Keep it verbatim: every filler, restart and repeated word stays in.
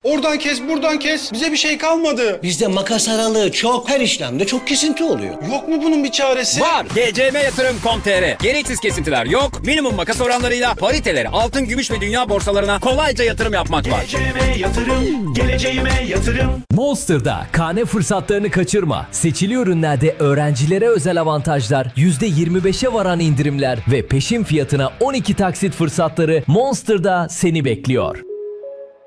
Oradan kes, buradan kes. Bize bir şey kalmadı. Bizde makas aralığı çok. Her işlemde çok kesinti oluyor. Yok mu bunun bir çaresi? Var. G C M yatırım nokta com nokta t r. Gereksiz kesintiler yok. Minimum makas oranlarıyla pariteleri altın, gümüş ve dünya borsalarına kolayca yatırım yapmak var. G C M yatırım, geleceğime yatırım. Monster'da kane fırsatlarını kaçırma. Seçili ürünlerde öğrencilere özel avantajlar, yüzde yirmi beşe varan indirimler ve peşin fiyatına on iki taksit fırsatları Monster'da seni bekliyor.